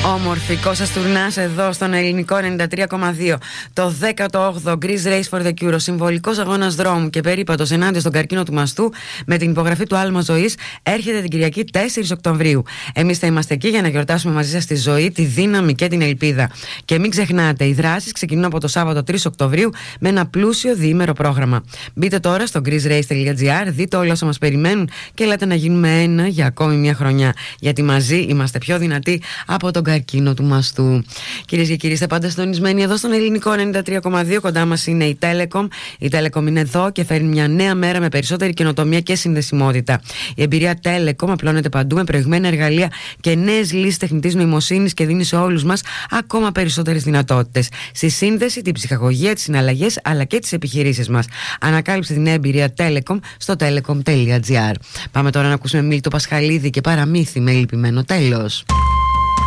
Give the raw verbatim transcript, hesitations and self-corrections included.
Όμορφη Κώστας Τουρνάς εδώ στον Ελληνικό ενενήντα τρία κόμμα δύο. Το δέκατο όγδοο Greece Race for the Cure, ο συμβολικός αγώνας δρόμου και περίπατος ενάντια στον καρκίνο του μαστού, με την υπογραφή του άλμα ζωής, έρχεται την Κυριακή τέσσερις Οκτωβρίου. Εμείς θα είμαστε εκεί για να γιορτάσουμε μαζί σας τη ζωή, τη δύναμη και την ελπίδα. Και μην ξεχνάτε, οι δράσεις ξεκινούν από το Σάββατο τρεις Οκτωβρίου με ένα πλούσιο διήμερο πρόγραμμα. Μπείτε τώρα στο greecerace.gr, δείτε όλα όσα μας περιμένουν και ελάτε να γίνουμε ένα για ακόμη μια χρονιά. Γιατί μαζί είμαστε πιο δυνατοί από τον καρκίνο του μαστού. Κυρίες και κύριοι, είστε πάντα συντονισμένοι εδώ στον Ελληνικό ενενήντα τρία κόμμα δύο. Κοντά μας είναι η Telecom. Η Telecom είναι εδώ και φέρνει μια νέα μέρα με περισσότερη καινοτομία και συνδεσιμότητα. Η εμπειρία Telecom απλώνεται παντού με προηγμένα εργαλεία και νέες λύσεις τεχνητής νοημοσύνης και δίνει σε όλους μας ακόμα περισσότερες δυνατότητες. Στη σύνδεση, την ψυχαγωγία, τις συναλλαγές αλλά και τις επιχειρήσεις μας. Ανακάλυψε τη νέα εμπειρία Telecom στο telecom τελεία gr. Πάμε τώρα να ακούσουμε Μίλτο Πασχαλίδη και Παραμύθι με λυπημένο τέλος.